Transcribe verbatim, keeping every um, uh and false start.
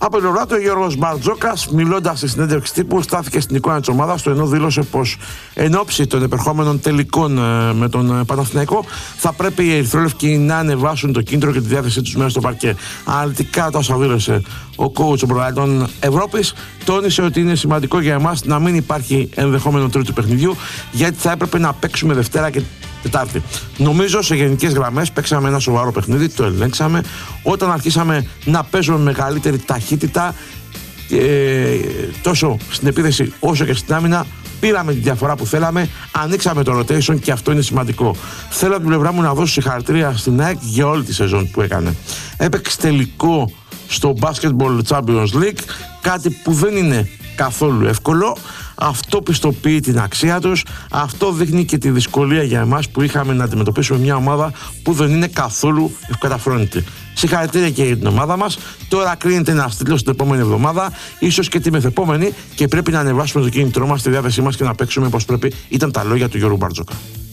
Από την πλευρά του, ο Γιώργος Μπαρτζόκας, μιλώντας στη συνέντευξη τύπου, στάθηκε στην εικόνα της ομάδας του, ενώ δήλωσε πως εν ώψη των επερχόμενων τελικών ε, με τον Παναθηναϊκό θα πρέπει οι ερυθρόλευκοι να ανεβάσουν το κίνητρο και τη διάθεσή τους μέσα στο παρκέ. Αναλυτικά, τόσο δήλωσε ο coach των πρωταθλητών Ευρώπης, τόνισε ότι είναι σημαντικό για εμάς να μην υπάρχει ενδεχόμενο τρίτου παιχνιδιού, γιατί θα έπρεπε να παίξουμε Δευτέρα και Τετάρτη. Νομίζω σε γενικές γραμμές παίξαμε ένα σοβαρό παιχνίδι, το ελέγξαμε. Όταν αρχίσαμε να παίζουμε με μεγαλύτερη ταχύτητα, ε, τόσο στην επίθεση όσο και στην άμυνα, πήραμε τη διαφορά που θέλαμε, ανοίξαμε το rotation και αυτό είναι σημαντικό. Θέλω από την πλευρά μου να δώσω συγχαρητήρια στην ΑΕΚ για όλη τη σεζόν που έκανε. Έπαιξε τελικό στο Basketball Champions League, κάτι που δεν είναι καθόλου εύκολο. Αυτό πιστοποιεί την αξία τους. Αυτό δείχνει και τη δυσκολία για εμάς που είχαμε να αντιμετωπίσουμε μια ομάδα που δεν είναι καθόλου ευκαταφρόνητη. Συγχαρητήρια και για την ομάδα μας. Τώρα κρίνεται ένα τίτλο την επόμενη εβδομάδα, ίσως και τη μεθεπόμενη, και πρέπει να ανεβάσουμε το κίνητρό μας, τη διάθεσή μας και να παίξουμε όπως πρέπει. Ήταν τα λόγια του Γιώργου Μπαρτζόκα.